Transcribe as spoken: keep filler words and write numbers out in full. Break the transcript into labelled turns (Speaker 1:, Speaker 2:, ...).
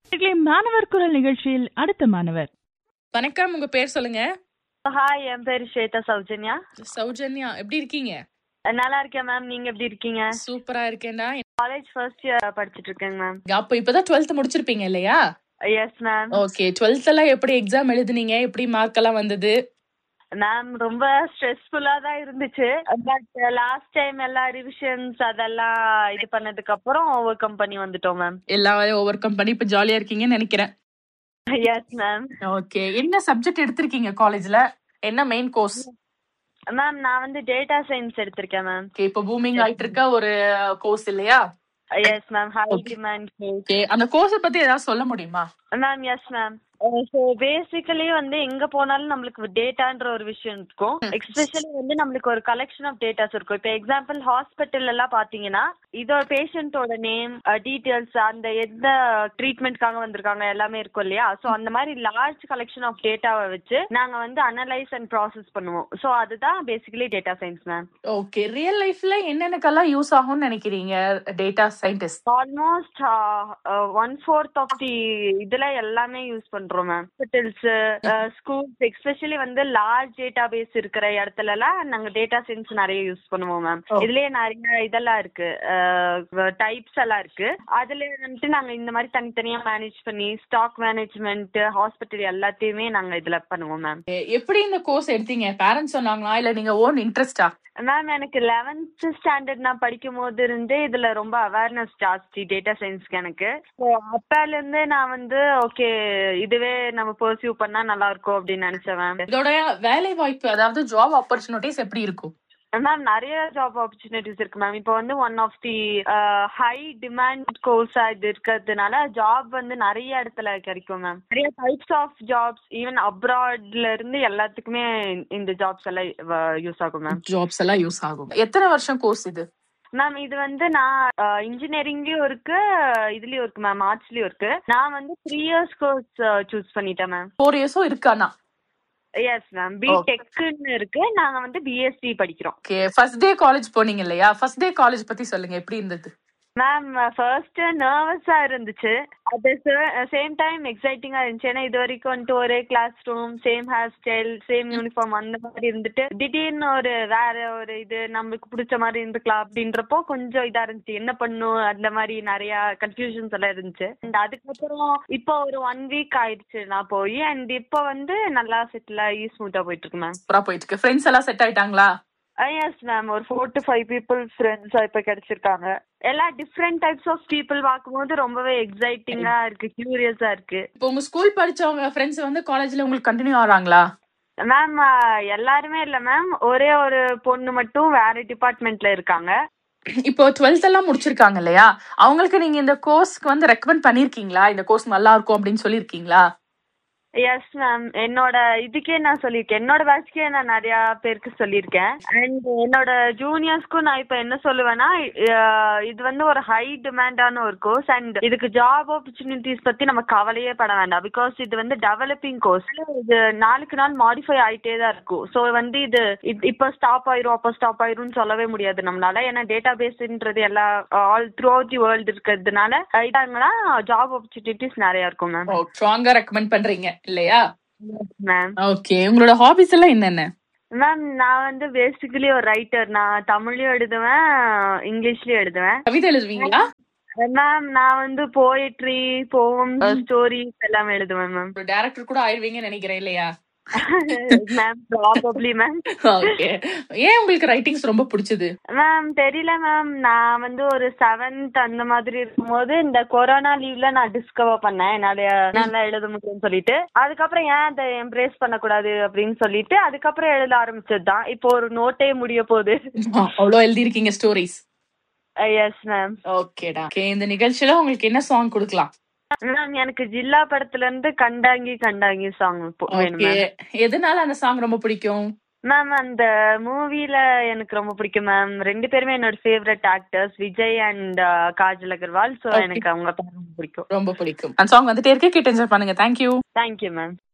Speaker 1: இன்றைய மாணவர் குரல் நிகழ்ச்சியில் அடுத்த மாணவர்.
Speaker 2: வணக்கம், உங்க பேர் சொல்லுங்க.
Speaker 3: ஹாய், என் பேரு ஸ்வேதா சௌஜன்யா.
Speaker 2: சௌஜன்யா, எப்படி இருக்கீங்க?
Speaker 3: நல்லா இருக்கேன் மேம், நீங்க எப்படி இருக்கீங்க?
Speaker 2: சூப்பரா இருக்கேன்டா.
Speaker 3: காலேஜ் ஃபர்ஸ்ட் இயர் படிச்சிட்டு இருக்கேங்க மேம்.
Speaker 2: அப்ப இப்பதான் டுவெல்த் முடிச்சிருப்பீங்க இல்லையா?
Speaker 3: Yes ma'am.
Speaker 2: ஓகே, டுவெல்த் எல்லாம் எப்படி எக்ஸாம் எழுதுனீங்க? எப்படி மார்க் எல்லாம் வந்தது?
Speaker 3: மேம் ரொம்ப ஸ்ட்ரெஸ்ஃபுல்லா தான் இருந்துச்சு. பட் லாஸ்ட் டைம் எல்லா ரிவிஷன்ஸ் அதெல்லாம் இது பண்ணதுக்கு அப்புறம் ஓவர் கம் பண்ணி வந்துட்டோம் மேம்.
Speaker 2: எல்லாம் ஓவர் கம் பண்ணி இப்ப ஜாலியா இருக்கீங்கன்னு நினைக்கிறேன்.
Speaker 3: Yes ma'am.
Speaker 2: ஓகே, என்ன சப்ஜெக்ட் எடுத்திருக்கீங்க காலேஜ்ல? என்ன மெயின் கோர்ஸ்?
Speaker 3: மேம் நான் வந்து டேட்டா சயின்ஸ் எடுத்திருக்கேன் மேம்.
Speaker 2: ஓகே, இப்ப பூமிங் ஆயிட்டு இருக்க ஒரு கோர்ஸ் இல்லையா?
Speaker 3: Yes ma'am, high demand.
Speaker 2: Okay, அந்த கோர்ஸ் பத்தி ஏதாவது சொல்ல முடியுமா?
Speaker 3: Ma'am yes ma'am. So basically வந்து எங்க போனாலும் நம்மளுக்கு டேட்டான்ற ஒரு விஷயம் இருக்கும். எஸ்பெஷலி வந்து நம்மளுக்கு ஒரு கலெக்ஷன் ஆஃப் டேட்டாஸ் இருக்கும். இப்போ எக்ஸாம்பிள் ஹாஸ்பிட்டல் எல்லாம் பாத்தீங்கன்னா இதோட பேஷண்டோட நேம், டீட்டெயில்ஸ், அந்த எந்த ட்ரீட்மெண்ட்காக வந்திருக்காங்க எல்லாமே இருக்கும் இல்லையா? ஸோ அந்த மாதிரி லார்ஜ் கலெக்ஷன் ஆஃப் டேட்டாவை வச்சு நாங்க வந்து அனலைஸ் அண்ட் ப்ராசஸ் பண்ணுவோம். ஸோ அதுதான் basically data science ma'am.
Speaker 2: Okay, real லைஃப்ல என்னென்னக்கெல்லாம் யூஸ் ஆகும்னு நினைக்கிறீங்க data scientist?
Speaker 3: Almost one fourth of the இதுல எல்லாமே யூஸ் பண்றோம் மேம். ஹாஸ்பிட்டல்ஸ், ஸ்கூல்ஸ், எஸ்பெஷலி வந்து லார்ஜ் டேட்டா பேஸ் இருக்கிற இடத்துல எல்லாம் நாங்க டேட்டா சயின்ஸ் நிறைய யூஸ் பண்ணுவோம் மேம். இதுலயே நிறைய இதெல்லாம் இருக்கு, டைப்ஸ் எல்லாம் இருக்கு. அதுல வந்துட்டு நாங்க இந்த மாதிரி தனித்தனியா மேனேஜ் பண்ணி ஸ்டாக் மேனேஜ்மெண்ட், ஹாஸ்பிட்டல் எல்லாத்தையுமே நாங்க இதுல பண்ணுவோம் மேம்.
Speaker 2: எப்படி இந்த கோர்ஸ் எடுத்தீங்க? பேரண்ட்ஸ் சொன்னாங்களா இல்ல நீங்க ஓன் இன்ட்ரெஸ்டா?
Speaker 3: மேம் எனக்கு லெவன்த் ஸ்டாண்டர்ட் நான் படிக்கும் போது இருந்தே இதுல ரொம்ப அவேர்னஸ் ஜாஸ்தி டேட்டா சயின்ஸ்க்கு எனக்கு. ஸோ அப்பால இருந்து நான் வந்து ஓகே இதுவே நம்ம பர்சியூ பண்ணா நல்லா இருக்கும் அப்படின்னு நினைச்சேன் மேம்.
Speaker 2: இதோட வேலை வாய்ப்பு, அதாவது ஜாப் ஆப்பர்ச்சுனிட்டிஸ் எப்படி இருக்கும்?
Speaker 3: மேம் நிறைய ஜாப் ஆப்பர்ச்சுனிட்டிஸ் இருக்கு மேம். இப்போ வந்து one of the high demand கோர்ஸா இது இருக்கிறதுனால ஜாப் வந்து நிறைய இடத்துல கிடைக்கும் மேம். நிறைய டைப்ஸ் ஆஃப் ஜாப்ஸ், ஈவன் அப்ராட்ல இருந்து எல்லாத்துக்குமே இந்த ஜாப்ஸ் எல்லாம் யூஸ் ஆகும் மேம்.
Speaker 2: ஜாப்ஸ் எல்லாம் யூஸ் ஆகும். எத்தனை வருஷம் கோர்ஸ் இது?
Speaker 3: மேம் இது வந்து நான் இன்ஜினியரிங்லயும் இருக்கு, இதுலயும் இருக்கு மேம், ஆர்ட்ஸ்லயும் இருக்கு. நான் வந்து த்ரீ இயர்ஸ் கோர்ஸ் சூஸ் பண்ணிட்டேன் மேம்.
Speaker 2: ஃபோர் இயர்ஸும் இருக்கானா?
Speaker 3: எஸ் மேம், பிடெக்னு இருக்கு. நாங்க வந்து பிஎஸ்சி படிக்கிறோம்.
Speaker 2: ஓகே, ஃபர்ஸ்ட் டே காலேஜ் போனீங்க இல்லையா? ஃபர்ஸ்ட் டே காலேஜ் பத்தி சொல்லுங்க, எப்படி இருந்தது?
Speaker 3: மேம் ஃபர்ஸ்ட் நர்வஸா இருந்துச்சு, அது சேம் டைம் எக்ஸைட்டிங்கா இருந்துச்சு. ஏன்னா இது வரைக்கும் வந்துட்டு ஒரே class room, same hair style, same uniform அந்த மாதிரி இருந்துட்டு திடீர்னு ஒரு வேற ஒரு இது நம்மளுக்கு பிடிச்ச மாதிரி இருந்துக்கலாம் அப்படின்றப்போ கொஞ்சம் இதா இருந்துச்சு. என்ன பண்ணும் அந்த மாதிரி நிறைய கன்ஃபியூஷன்ஸ் எல்லாம் இருந்துச்சு. அண்ட் அதுக்கப்புறம் இப்போ ஒரு ஒன் வீக் ஆயிடுச்சு நான் போய். அண்ட் இப்போ வந்து நல்லா செட்டில் ஆகி ஸ்மூத்தா போயிட்டு இருக்கு மேம்.
Speaker 2: சூப்பரா போயிட்டு இருக்கு. ஃப்ரெண்ட்ஸ் எல்லாம் செட் ஆயிட்டாங்களா?
Speaker 3: எஸ் மேம், ஒரு ஃபோர் டு ஃபைவ் பீப்புள் ஃப்ரெண்ட்ஸா இப்ப கிடைச்சிருக்காங்க. எல்லா டிஃப்ரெண்ட் டைப்ஸ் ஆஃப் பீப்புள் பார்க்கும்போது ரொம்பவே எக்ஸைட்டிங்கா இருக்கு, கியூரியஸா இருக்கு.
Speaker 2: இப்போ உங்க ஸ்கூல் படிச்சவங்க ஃப்ரெண்ட்ஸ் வந்து காலேஜ்ல உங்களுக்கு கண்டினியூ ஆறாங்களா?
Speaker 3: மேம் எல்லாருமே இல்ல மேம், ஒரே ஒரு பொண்ணு மட்டும் வேற டிபார்ட்மெண்ட்ல இருக்காங்க.
Speaker 2: இப்போ டுவெல்த் எல்லாம் முடிச்சிருக்காங்க இல்லையா? அவங்களுக்கு நீங்க இந்த கோர்ஸ்க்கு வந்து ரெக்கமெண்ட் பண்ணிருக்கீங்களா? இந்த கோர்ஸ் நல்லா இருக்கும் அப்படின்னு சொல்லிருக்கீங்களா?
Speaker 3: எஸ் மேம், என்னோட இதுக்கே நான் சொல்லியிருக்கேன், என்னோட பேட்ச்க்கே நான் நிறைய பேருக்கு சொல்லியிருக்கேன். அண்ட் என்னோட ஜூனியர்ஸ்க்கும் நான் இப்ப என்ன சொல்லுவேன்னா, இது வந்து ஒரு ஹை டிமாண்டான ஒரு கோர்ஸ். அண்ட் இதுக்கு ஜாப் ஆப்பர்ச்சுனிட்டிஸ் பத்தி நம்ம கவலையே பட வேண்டாம். பிகாஸ் இது வந்து டெவலப்பிங் கோர்ஸ். இது நாளுக்கு நாள் மாடிஃபை ஆயிட்டே தான் இருக்கும். ஸோ வந்து இது இப்ப ஸ்டாப் ஆயிரும் அப்ப ஸ்டாப் ஆயிரும்னு சொல்லவே முடியாது நம்மளால. ஏன்னா டேட்டா பேஸ்ன்றது எல்லா all through out the world இருக்கிறதுனால இதாங்கன்னா ஜாப் ஆப்பர்ச்சுனிட்டிஸ் நிறைய இருக்கும் மேம்.
Speaker 2: ஸ்ட்ராங்கா ரெக்கமெண்ட் பண்றீங்க இல்லையா?
Speaker 3: மேம்
Speaker 2: ஓகே, உங்களோட ஹாபிஸ் எல்லாம் என்னென்ன?
Speaker 3: மேம் நான் வந்து பேசிக்கலி ஒரு ரைட்டர். நான் தமிழ்லயும் எழுதுவேன், இங்கிலீஷ்லயும் எழுதுவேன்.
Speaker 2: கவிதை எழுதுவீங்களா?
Speaker 3: மேம் நான் வந்து போயட்ரி, போம், ஸ்டோரிஸ் எல்லாம் எழுதுவேன் மேம்.
Speaker 2: டைரக்டர் கூட ஆயிடுவீங்கன்னு நினைக்கிறேன் இல்லையா?
Speaker 3: Ma'am probably ma'am.
Speaker 2: ஓகே, ஏன் உங்களுக்கு ரைட்டிங்ஸ் ரொம்ப பிடிச்சது?
Speaker 3: மேம் தெரியல மேம், நான் வந்து ஒரு செவன்த் அந்த மாதிரி இருக்கும்போது இந்த கொரோனா லீவ்ல நான் டிஸ்கவர் பண்ணேன் என்னால நல்லா எழுத முடியும்னு சொல்லிட்டு. அதுக்கப்புறம் ஏன் அதை எம்ப்ரேஸ் பண்ணக்கூடாது அப்படின்னு சொல்லிட்டு அதுக்கப்புறம் எழுத ஆரம்பிச்சதுதான். இப்போ ஒரு நோட்டே முடிய போகுது.
Speaker 2: அவ்வளோ எழுதி இருக்கீங்க ஸ்டோரிஸ்?
Speaker 3: Yes ma'am.
Speaker 2: ஓகேடா. ஓகே, இந்த நிகழ்ச்சியில உங்களுக்கு என்ன சாங் கொடுக்கலாம்?
Speaker 3: மேம் எனக்கு ஜில்லா படத்துல இருந்து கண்டாங்கி கண்டாங்கி சாங் வேணும் மேம்.
Speaker 2: எதனால அந்த சாங் ரொம்ப பிடிக்கும்?
Speaker 3: மேம் அந்த மூவில எனக்கு ரொம்ப பிடிக்கும் மேம். ரெண்டு பேருமே என்னோட favourite actors, Vijay and Kajal Agarwal. So எனக்கு அவங்க ரொம்ப பிடிக்கும்.
Speaker 2: ரொம்ப பிடிக்கும். அந்த சாங் வந்துட்டே இருக்கு, கேட்டு என்ஜாய் பண்ணுங்க. தேங்க்யூ.
Speaker 3: Thank you ma'am.